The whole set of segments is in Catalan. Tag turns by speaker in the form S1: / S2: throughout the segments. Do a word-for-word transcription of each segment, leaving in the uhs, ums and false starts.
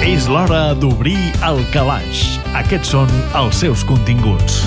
S1: És l'hora d'obrir el calaix. Aquests són els seus continguts.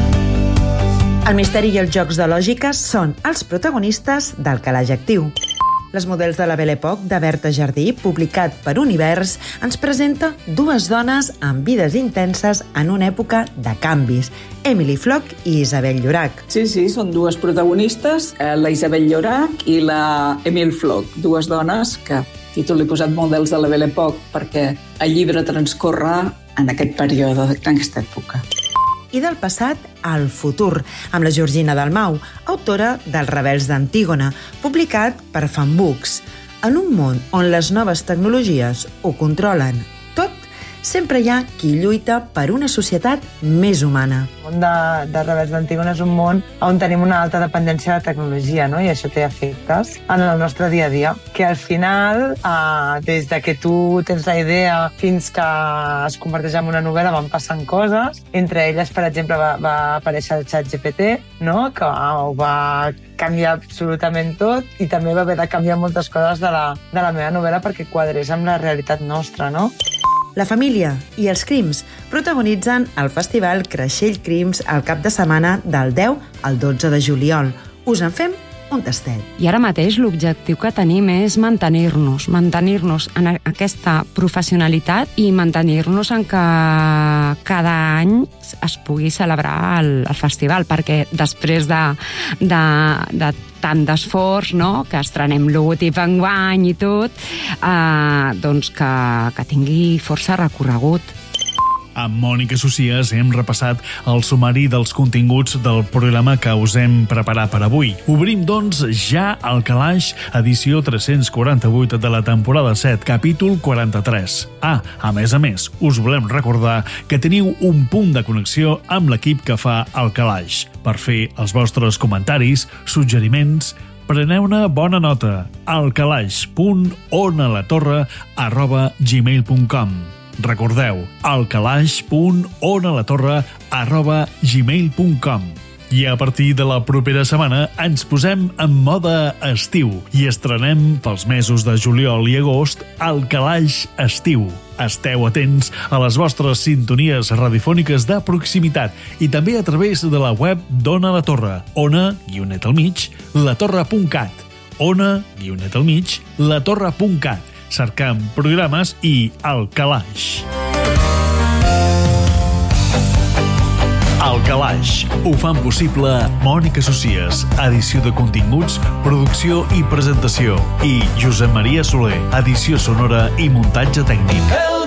S2: El misteri i els jocs de lògica són els protagonistes del Calaix Actiu. Les models de la Belle Époque, de Berta Jardí, publicat per Univers, ens presenta dues dones amb vides intenses en una època de canvis. Emily Floch i Isabel Llorach.
S3: Sí, sí, són dues protagonistes, la Isabel Llorach i la Emily Floch, dues dones que títol he posat models de la Belle Époque perquè el llibre transcorre en aquest període, en aquesta època.
S2: I del passat al futur, amb la Georgina Dalmau, autora dels Rebels d'Antígona, publicat per Fanbooks. En un món on les noves tecnologies ho controlen tot, sempre hi ha qui lluita per una societat més humana.
S4: El món de, de Rebels d'Antígona és un món on tenim una alta dependència de la tecnologia, no? I això té efectes en el nostre dia a dia, que al final, eh, des de que tu tens la idea fins que es converteix en una novel·la, van passant coses. Entre elles, per exemple, va, va aparèixer el ChatGPT, no? Que ho va canviar absolutament tot, i també va haver de canviar moltes coses de la, de la meva novel·la perquè quadrés amb la realitat nostra, no?
S2: La família i els crims protagonitzen el festival Creixell Crims el cap de setmana del deu al dotze de juliol. Us en fem un tastet.
S5: I ara mateix l'objectiu que tenim és mantenir-nos, mantenir-nos en aquesta professionalitat i mantenir-nos en que cada any es pugui celebrar el, el festival, perquè després de, de, de tant d'esforç, no?, que estrenem logotip enguany i tot, eh, doncs que, que tingui força recorregut.
S1: Amb Mònica Socias hem repassat el sumari dels continguts del programa que us hem preparat per avui. Obrim, doncs, ja el Calaix, edició tres-cents quaranta-vuit de la temporada set, capítol quaranta-tres. Ah, a més a més, us volem recordar que teniu un punt de connexió amb l'equip que fa el Calaix. Per fer els vostres comentaris, suggeriments, preneu-ne bona nota. alcalaix punt onalatorre arroba gmail punt com. Recordeu, alcalaix punt onalatorre arroba gmail punt com. I a partir de la propera setmana ens posem en mode estiu i estrenem pels mesos de juliol i agost el Calaix Estiu. Esteu atents a les vostres sintonies radiofòniques de proximitat i també a través de la web d'Ona la Torre, ona, guionet al mig, latorre punt cat, ona, guionet al mig, latorre punt cat. Cercam programes i el Calaix. El Calaix ho fan possible Mònica Socias, edició de continguts, producció i presentació, i Josep Maria Soler, edició sonora i muntatge tècnic.